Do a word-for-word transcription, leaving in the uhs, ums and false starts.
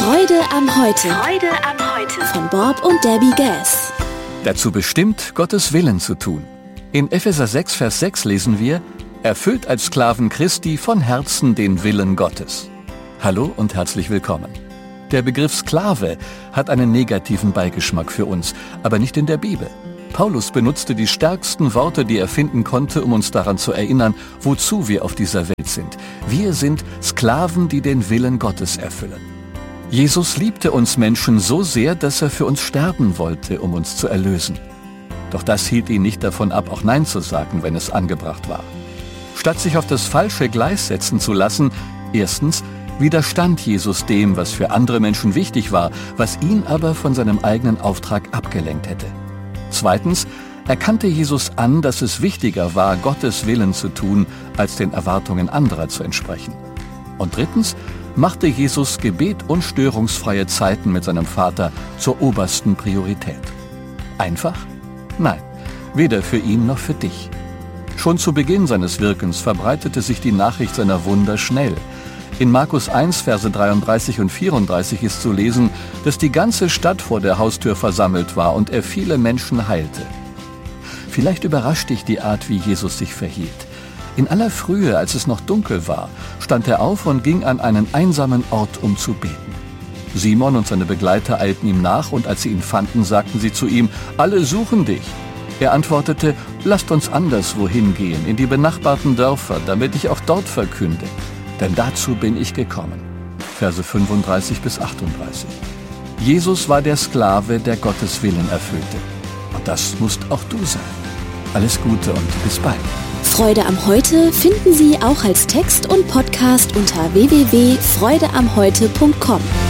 Freude am Heute. Freude am Heute. Von Bob und Debbie Gass. Dazu bestimmt, Gottes Willen zu tun. In Epheser sechs, Vers sechs lesen wir: Erfüllt als Sklaven Christi von Herzen den Willen Gottes. Hallo und herzlich willkommen. Der Begriff Sklave hat einen negativen Beigeschmack für uns, aber nicht in der Bibel. Paulus benutzte die stärksten Worte, die er finden konnte, um uns daran zu erinnern, wozu wir auf dieser Welt sind. Wir sind Sklaven, die den Willen Gottes erfüllen. Jesus liebte uns Menschen so sehr, dass er für uns sterben wollte, um uns zu erlösen. Doch das hielt ihn nicht davon ab, auch Nein zu sagen, wenn es angebracht war. Statt sich auf das falsche Gleis setzen zu lassen, erstens widerstand Jesus dem, was für andere Menschen wichtig war, was ihn aber von seinem eigenen Auftrag abgelenkt hätte. Zweitens erkannte Jesus an, dass es wichtiger war, Gottes Willen zu tun, als den Erwartungen anderer zu entsprechen. Und drittens machte Jesus Gebet und störungsfreie Zeiten mit seinem Vater zur obersten Priorität. Einfach? Nein, weder für ihn noch für dich. Schon zu Beginn seines Wirkens verbreitete sich die Nachricht seiner Wunder schnell. In Markus eins, Verse dreiunddreißig und vierunddreißig ist zu lesen, dass die ganze Stadt vor der Haustür versammelt war und er viele Menschen heilte. Vielleicht überrascht dich die Art, wie Jesus sich verhielt. In aller Frühe, als es noch dunkel war, stand er auf und ging an einen einsamen Ort, um zu beten. Simon und seine Begleiter eilten ihm nach, und als sie ihn fanden, sagten sie zu ihm: Alle suchen dich. Er antwortete: Lasst uns anderswohin gehen, in die benachbarten Dörfer, damit ich auch dort verkünde. Denn dazu bin ich gekommen. Verse fünfunddreißig bis achtunddreißig. Jesus war der Sklave, der Gottes Willen erfüllte. Und das musst auch du sein. Alles Gute und bis bald. Freude am Heute finden Sie auch als Text und Podcast unter w w w punkt freude am heute punkt com.